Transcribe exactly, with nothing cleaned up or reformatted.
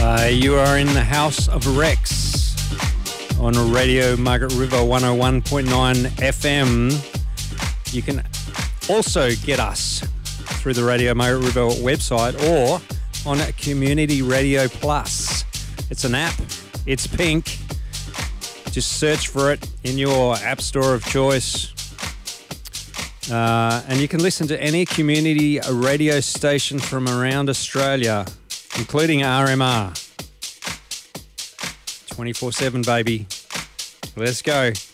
Uh, you are in the House of Rex on Radio Margaret River one oh one point nine F M. You can also get us through the Radio Margaret River website or on Community Radio Plus. It's an app. It's pink. Just search for it in your app store of choice. Uh, and you can listen to any community radio station from around Australia, including R M R. twenty-four seven, baby. Let's go.